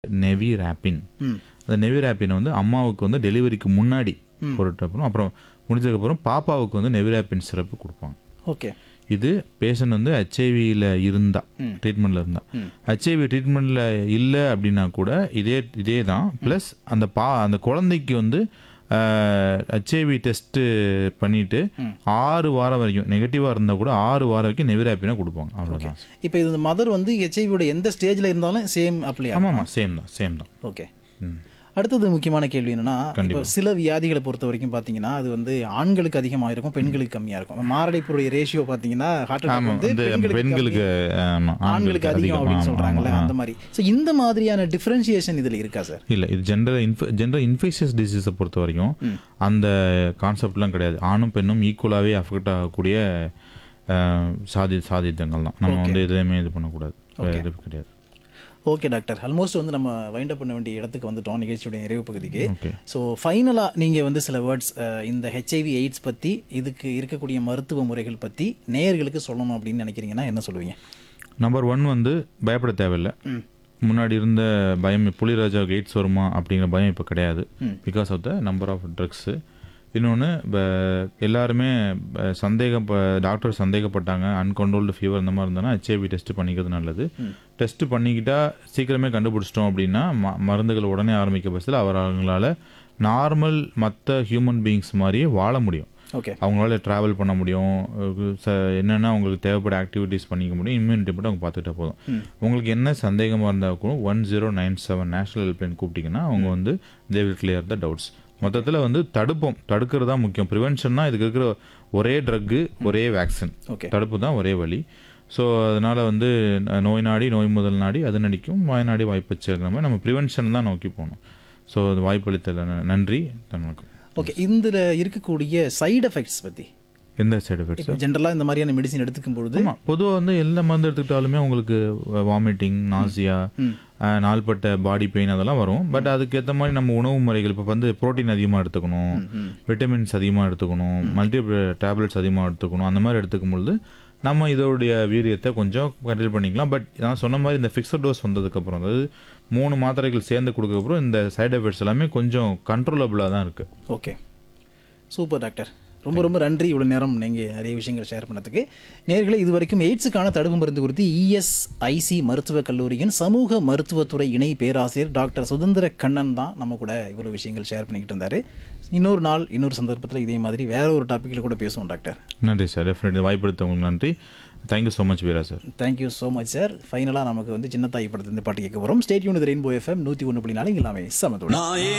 நெவிராப்பின். அந்த நெவிராப்பின் வந்து அம்மாவுக்கு வந்து டெலிவரிக்கு முன்னாடி போட்டுட்டப்புறம் அப்புறம் முடிஞ்சதுக்கப்புறம் பாப்பாவுக்கு வந்து நெவிராப்பின் சிறப்பு கொடுப்பாங்க. ஓகே. இது பேஷண்ட் வந்து ஹெச்ஐவியில் இருந்தால் ட்ரீட்மெண்ட்டில் இருந்தால், ஹெச்ஐவி ட்ரீட்மெண்ட்டில் இல்லை அப்படின்னா கூட இதே தான். ப்ளஸ் அந்த குழந்தைக்கு வந்து ஹெச்ஐவி டெஸ்ட்டு பண்ணிவிட்டு 6 வாரம் வரைக்கும் நெகட்டிவாக இருந்தால் கூட 6 வாரம் வரைக்கும் நெவிராப்பினா கொடுப்பாங்க. அவ்வளோதான். இப்போ இது மதர் வந்து ஹெச்ஐவியோட எந்த ஸ்டேஜில் இருந்தாலும் சேம் அப்ளை? ஆமாம், சேம் தான். ஓகே. அடுத்தது முக்கியமான கேள்வி என்னன்னா, இப்போ சில வியாதிகளை பொறுத்த வரைக்கும் பார்த்தீங்கன்னா அது வந்து ஆண்களுக்கு அதிகமாக இருக்கும், பெண்களுக்கு கம்மியாக இருக்கும். மாரடைப்புடைய ரேஷியோ பார்த்தீங்கன்னா ஹார்ட் அட்டாக் வந்து பெண்களுக்கு ஆண்களுக்கு அதிகம் அப்படின்னு சொல்கிறாங்கல்ல, அந்த மாதிரி. ஸோ இந்த மாதிரியான டிஃப்ரென்ஷியேஷன் இதில் இருக்கா சார்? இல்லை, இது ஜென்ரல் இன்ஃபெக்ஷியஸ் டிசீஸை பொறுத்த வரைக்கும் அந்த கான்செப்ட்லாம் கிடையாது. ஆணும் பெண்ணும் ஈக்குவலாகவே அஃபெக்ட் ஆகக்கூடிய சாதித்தங்கள் தான். நம்ம வந்து எதுவுமே இது பண்ணக்கூடாது, இது கிடையாது. ஓகே டாக்டர், ஆல்மோஸ்ட் வந்து நம்ம வைண்ட் அப் பண்ண வேண்டிய இடத்துக்கு வந்துட்டோம் நிகழ்ச்சியுடைய நிறைவு பகுதிக்கு. ஸோ ஃபைனலாக நீங்கள் வந்து சில வேர்ட்ஸ் இந்த ஹெச்ஐவி எய்ட்ஸ் பற்றி, இதுக்கு இருக்கக்கூடிய மருத்துவ முறைகள் பற்றி நேயர்களுக்கு சொல்லணும் அப்படின்னு நினைக்கிறீங்கன்னா என்ன சொல்லுவீங்க? நம்பர் 1 வந்து பயப்பட தேவையில்லை. முன்னாடி இருந்த பயம், புலிராஜாவுக்கு எய்ட்ஸ் வருமா அப்படிங்கிற பயம் இப்போ கிடையாது, because of the number of drugs. இன்னொன்று, எல்லாருமே டாக்டர் சந்தேகப்பட்டாங்க, அன்கண்ட்ரோல்டு ஃபீவர் இந்த மாதிரி இருந்ததுன்னா ஹெச்ஐவி டெஸ்ட் பண்ணிக்கிறது நல்லது. டெஸ்ட் பண்ணிக்கிட்டால் சீக்கிரமே கண்டுபிடிச்சிட்டோம் அப்படின்னா மருந்துகள் உடனே ஆரம்பிக்க பட்சத்தில் அவங்களால நார்மல் மற்ற ஹியூமன் பீயிங்ஸ் மாதிரியே வாழ முடியும். ஓகே. அவங்களால ட்ராவல் பண்ண முடியும், என்னென்னா அவங்களுக்கு தேவைப்பட ஆக்டிவிட்டீஸ் பண்ணிக்க முடியும், இம்யூனிட்டி மட்டும் அவங்க பார்த்துக்கிட்டா போதும். உங்களுக்கு என்ன சந்தேகமாக இருந்தால் கூட 1097 நேஷனல் ஹெல்ப்லைன் கூப்பிட்டிங்கன்னா அவங்க வந்து they will clear the doubts. மொத்தத்தில் வந்து தடுக்கிறது தான் முக்கியம். ப்ரிவென்ஷன்னா இதுக்கு இருக்கிற ஒரே ட்ரக்கு, ஒரே வேக்சின். தடுப்பு தான் ஒரே வழி. ஸோ அதனால் வந்து நோய் நாடி நோய் முதல் நாடி அது நடிக்கும், வாய் நாடி வாய்ப்பச்சுங்கிற மாதிரி நம்ம ப்ரிவென்ஷன் தான் நோக்கி போகணும். ஸோ அது வாய்ப்பளித்தல நன்றி, வணக்கம். ஓகே. இதில் இருக்கக்கூடிய சைடு எஃபெக்ட்ஸ் பற்றி? எந்த சைடு எஃபெக்ட்ஸ்? ஜென்ரலாக இந்த மாதிரியான மெடிசின் எடுத்துக்கும் பொழுது பொதுவாக வந்து எல்லா மருந்து எடுத்துக்கிட்டாலுமே உங்களுக்கு வாமிட்டிங், நாசியா, நாள்பட்ட பாடி பெயின் அதெல்லாம் வரும். பட் அதுக்கேற்ற மாதிரி நம்ம உணவு முறைகள், இப்போ வந்து ப்ரோட்டீன் அதிகமாக எடுத்துக்கணும், விட்டமின்ஸ் அதிகமாக எடுத்துக்கணும், மல்டிபிள் டேப்லெட்ஸ் அதிகமாக எடுத்துக்கணும். அந்த மாதிரி எடுத்துக்கும் பொழுது நம்ம இதோடைய வீரியத்தை கொஞ்சம் கண்ட்ரோல் பண்ணிக்கலாம். பட் நான் சொன்ன மாதிரி இந்த ஃபிக்ஸட் டோஸ் வந்ததுக்கப்புறம், அதாவது 3 மாத்திரைகள் சேர்ந்து கொடுக்கறதுக்கப்புறம் இந்த சைடு எஃபெக்ட்ஸ் எல்லாமே கொஞ்சம் கண்ட்ரோலபிளாக தான் இருக்குது. ஓகே, சூப்பர் டாக்டர், ரொம்ப ரொம்ப நன்றி. இவ்வளோ நேரம் நீங்கள் நிறைய விஷயங்கள் ஷேர் பண்ணதுக்கு. நேயர்களே, இது வரைக்கும் எய்ட்ஸுக்கான தடுப்பு மருந்து குறித்து இஎஸ்ஐசி மருத்துவக் கல்லூரியின் சமூக மருத்துவத்துறை இணை பேராசிரியர் டாக்டர் சுதந்திர கண்ணன் தான் நம்ம கூட இவ்வளோ விஷயங்கள் ஷேர் பண்ணிக்கிட்டு இருந்தார். இன்னொரு நாள் இன்னொரு சந்தர்ப்பத்தில் இதே மாதிரி வேற ஒரு டாப்பிக்கில் கூட பேசுவோம் டாக்டர். நன்றி சார், டெஃபினெட்லி வாய்ப்படுத்த உங்களுக்கு நன்றி. தேங்க்யூ ஸோ மச் வீரா sir. Thank you so much sir. ஃபைனலாக நமக்கு வந்து சின்னத்தாய் படத்தில் இந்த பாட்டு கேட்க போகிறோம். ஸ்டேட் யூன் ரெயின்போ FM 101.4 எல்லாமே சமத்தோட.